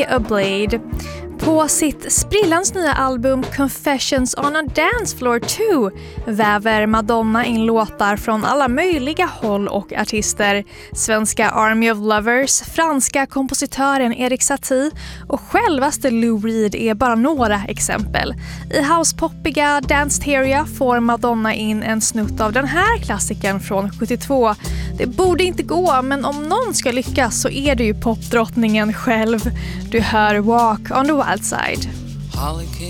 a Blade. På sitt sprillans nya album Confessions on a Dance Floor 2 väver Madonna in låtar från alla möjliga håll och artister. Svenska Army of Lovers, franska kompositören Erik Satie och självaste Lou Reed är bara några exempel. I housepoppiga Dance-teria får Madonna in en snutt av den här klassikern från 72. Det borde inte gå, men om någon ska lyckas så är det ju popdrottningen själv. Du hör Walk on the Wild Side.